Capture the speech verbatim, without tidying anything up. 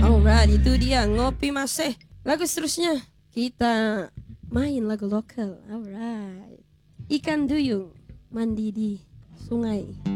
Alright, itu dia Ngopi Masih. Lagu seterusnya kita main lagu lokal. Alright, Ikan Duyung mandi di sungai.